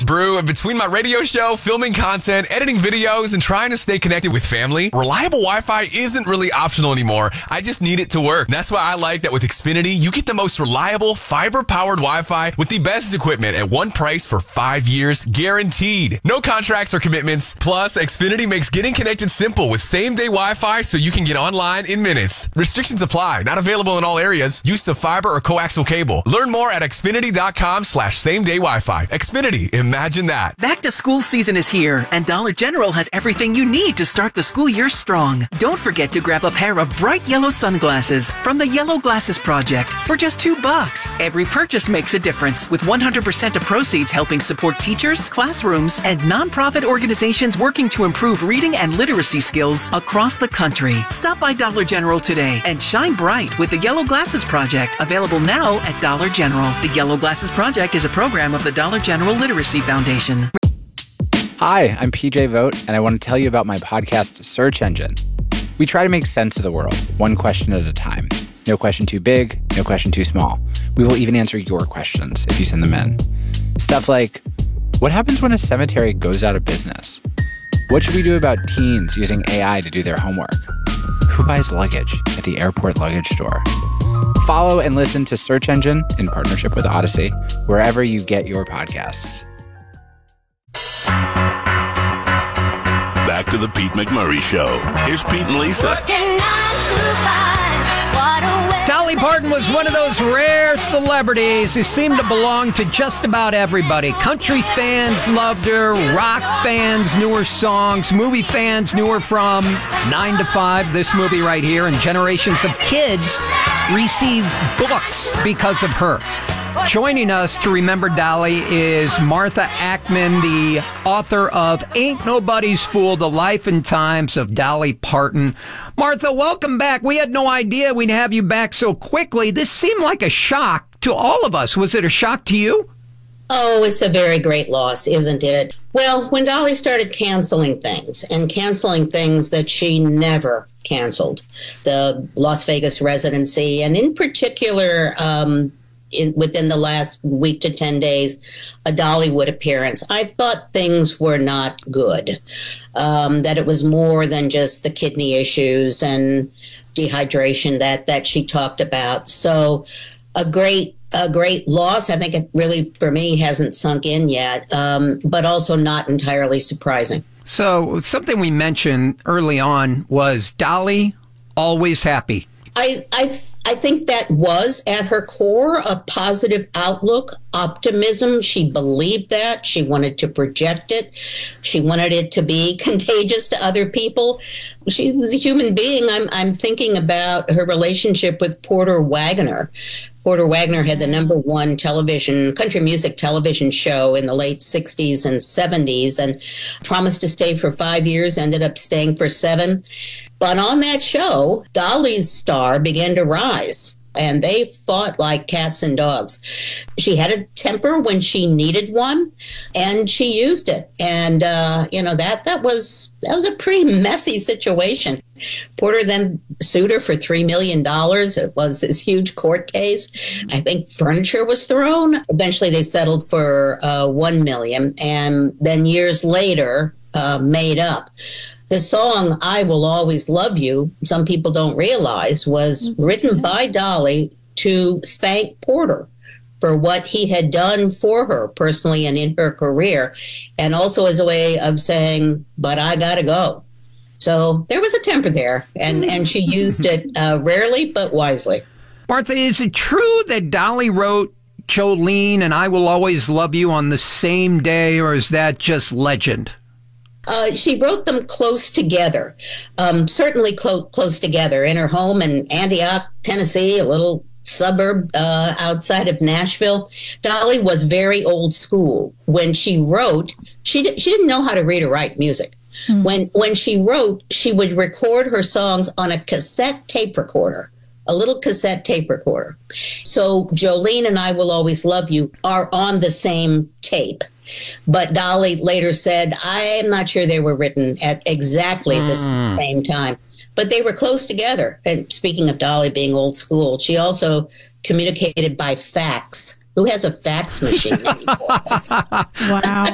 Brew, and between my radio show, filming content, editing videos, and trying to stay connected with family, reliable Wi-Fi isn't really optional anymore. I just need it to work. That's why I like that with Xfinity, you get the most reliable, fiber-powered Wi-Fi with the best equipment at one price for 5 years, guaranteed. No contracts or commitments. Plus, Xfinity makes getting connected simple with same-day Wi-Fi so you can get online in minutes. Restrictions apply. Not available in all areas. Use of fiber or coaxial cable. Learn more at xfinity.com/same-day Wi-Fi. Xfinity. Imagine that. Back to school season is here, and Dollar General has everything you need to start the school year strong. Don't forget to grab a pair of bright yellow sunglasses from the Yellow Glasses Project for just $2. Every purchase makes a difference, with 100% of proceeds helping support teachers, classrooms, and nonprofit organizations working to improve reading and literacy skills across the country. Stop by Dollar General today and shine bright with the Yellow Glasses Project, available now at Dollar General. The Yellow Glasses Project is a program of the Dollar General Literacy Foundation. Hi, I'm PJ Vogt, and I want to tell you about my podcast, Search Engine. We try to make sense of the world, one question at a time. No question too big, no question too small. We will even answer your questions if you send them in. Stuff like, what happens when a cemetery goes out of business? What should we do about teens using AI to do their homework? Who buys luggage at the airport luggage store? Follow and listen to Search Engine in partnership with Odyssey, wherever you get your podcasts. Back to the Pete McMurray Show. Here's Pete and Lisa. Dolly Parton was one of those rare celebrities who seemed to belong to just about everybody. Country fans loved her, rock fans knew her songs, movie fans knew her from 9 to 5, this movie right here, and generations of kids received books because of her. Joining us to remember Dolly is Martha Ackman, the author of Ain't Nobody's Fool, The Life and Times of Dolly Parton. Martha, welcome back. We had no idea we'd have you back so quickly. This seemed like a shock to all of us. Was it a shock to you? Oh, it's a very great loss, isn't it? Well, when Dolly started canceling things that she never canceled, the Las Vegas residency, and in particular, within the last week to 10 days, a Dollywood appearance, I thought things were not good, that it was more than just the kidney issues and dehydration that she talked about. So a great loss. I think it really, for me, hasn't sunk in yet, but also not entirely surprising. So something we mentioned early on was Dolly always happy. I think that was at her core a positive outlook, optimism. She believed that. She wanted to project it. She wanted it to be contagious to other people. She was a human being. I'm thinking about her relationship with Porter Wagoner. Porter Wagoner had the #1 country music television show in the late 60s and 70s and promised to stay for 5 years, ended up staying for 7. But on that show, Dolly's star began to rise, and they fought like cats and dogs. She had a temper when she needed one, and she used it. And, that was a pretty messy situation. Porter then sued her for $3 million. It was this huge court case. I think furniture was thrown. Eventually, they settled for $1 million, and then years later, made up. The song, I Will Always Love You, some people don't realize, was written by Dolly to thank Porter for what he had done for her personally and in her career, and also as a way of saying, but I gotta go. So there was a temper there, and she used it rarely but wisely. Martha, is it true that Dolly wrote Jolene and I Will Always Love You on the same day, or is that just legend? She wrote them close together, certainly close together in her home in Antioch, Tennessee, a little suburb outside of Nashville. Dolly was very old school. When she wrote, she didn't know how to read or write music. Mm. When she wrote, she would record her songs on a cassette tape recorder. A little cassette tape recorder. So Jolene and I Will Always Love You are on the same tape. But Dolly later said, I'm not sure they were written at exactly the same time. But they were close together. And speaking of Dolly being old school, she also communicated by fax. Who has a fax machine anymore? Wow.